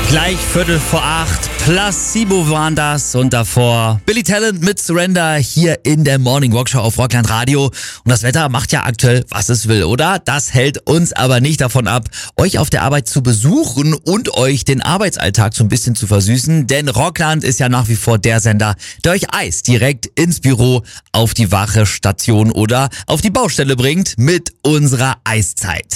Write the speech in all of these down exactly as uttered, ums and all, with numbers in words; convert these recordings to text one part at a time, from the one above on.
Gleich Viertel vor acht, Placebo waren das und davor Billy Talent mit Surrender hier in der Morning Walk Show auf Rockland Radio. Und das Wetter macht ja aktuell, was es will, oder? Das hält uns aber nicht davon ab, euch auf der Arbeit zu besuchen und euch den Arbeitsalltag so ein bisschen zu versüßen. Denn Rockland ist ja nach wie vor der Sender, der euch Eis direkt ins Büro, auf die Wache, Station oder auf die Baustelle bringt mit unserer Eiszeit.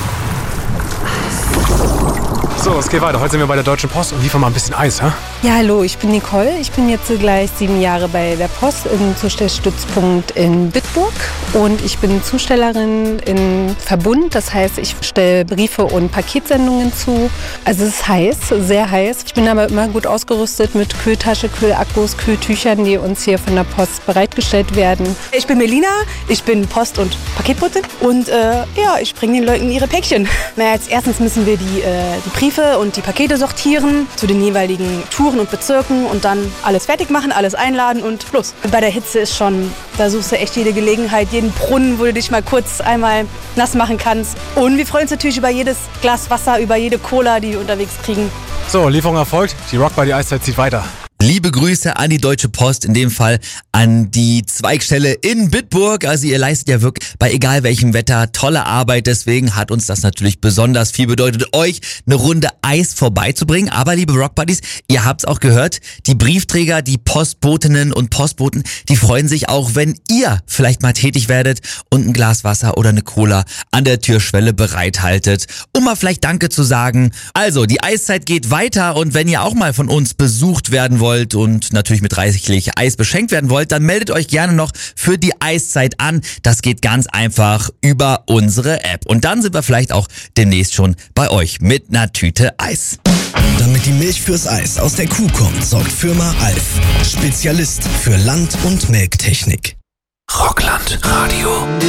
So, es geht weiter. Heute sind wir bei der Deutschen Post und liefern mal ein bisschen Eis, hä? Ja, hallo, ich bin Nicole. Ich bin jetzt gleich sieben Jahre bei der Post im Zustellstützpunkt in Bitburg und ich bin Zustellerin in Verbund. Das heißt, ich stelle Briefe und Paketsendungen zu. Also es ist heiß, sehr heiß. Ich bin aber immer gut ausgerüstet mit Kühltasche, Kühlakkus, Kühltüchern, die uns hier von der Post bereitgestellt werden. Ich bin Melina, ich bin Post- und Paketbotin und äh, ja, ich bringe den Leuten ihre Päckchen. Na, als erstens müssen wir die, äh, die Briefe und die Pakete sortieren zu den jeweiligen Touren und Bezirken und dann alles fertig machen, alles einladen und los. Bei der Hitze ist schon, da suchst du echt jede Gelegenheit, jeden Brunnen, wo du dich mal kurz einmal nass machen kannst. Und wir freuen uns natürlich über jedes Glas Wasser, über jede Cola, die wir unterwegs kriegen. So, Lieferung erfolgt. Die Rock by die Eiszeit zieht weiter. Liebe Grüße an die Deutsche Post, in dem Fall an die Zweigstelle in Bitburg. Also ihr leistet ja wirklich bei egal welchem Wetter tolle Arbeit. Deswegen hat uns das natürlich besonders viel bedeutet, euch eine Runde Eis vorbeizubringen. Aber liebe Rock Buddies, ihr habt's auch gehört, die Briefträger, die Postbotinnen und Postboten, die freuen sich auch, wenn ihr vielleicht mal tätig werdet und ein Glas Wasser oder eine Cola an der Türschwelle bereithaltet, um mal vielleicht Danke zu sagen. Also, die Eiszeit geht weiter und wenn ihr auch mal von uns besucht werden wollt, wollt und natürlich mit reichlich Eis beschenkt werden wollt, dann meldet euch gerne noch für die Eiszeit an. Das geht ganz einfach über unsere App. Und dann sind wir vielleicht auch demnächst schon bei euch mit einer Tüte Eis. Damit die Milch fürs Eis aus der Kuh kommt, sorgt Firma Alf. Spezialist für Land- und Melktechnik. Rockland Radio.